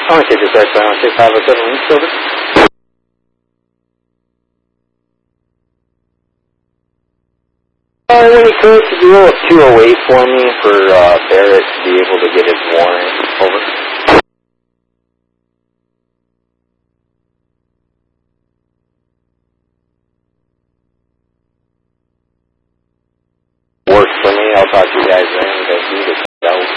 Okay, just X-ray on 6507 East Silver. When you could do a 208 for me for Barrett to be able to get his warrant. Over. Works for me. I'll talk to you guys then. Thank you.